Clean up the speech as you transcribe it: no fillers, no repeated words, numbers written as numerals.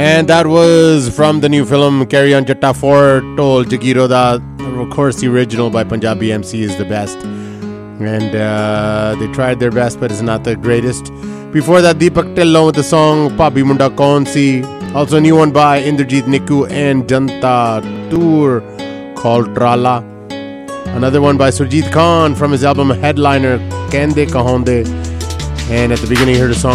And that was from the new film Carry On Jatta 4 Tol Jagiro Da. Of course, the original by Punjabi MC is the best. And they tried their best, but it's not the greatest. Before that, Deepak Tillon with the song Bhabhi Munda Kaun Si. Also a new one by Indrajit Nikku and Janta Tour called Trala. Another one by Surjit Khan from his album Headliner, Kende Kahonde. And at the beginning, you heard a song